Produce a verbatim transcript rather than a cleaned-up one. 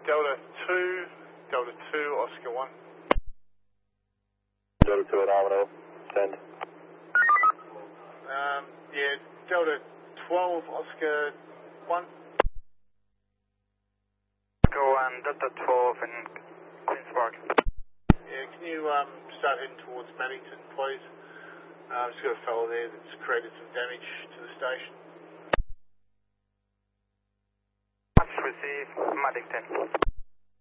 Delta two, Delta two, Oscar one. Delta two at Armadale, send. Um, yeah, Delta twelve, Oscar one. Oscar one, Delta twelve in Queen's Park. Yeah, can you um, start heading towards Maddington, please? Uh, I've just got a fellow there that's created some damage to the station. Much received, Maddington.